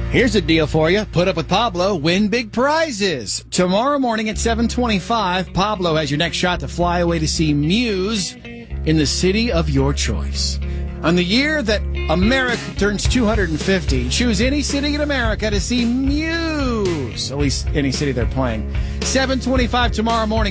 Here's a deal for you. Put up with Pablo, win big prizes. Tomorrow morning at 7:25, Pablo has your next shot to fly away to see Muse in the city of your choice. On the year that America turns 250, choose any city in America to see Muse. At least any city they're playing. 7:25 tomorrow morning.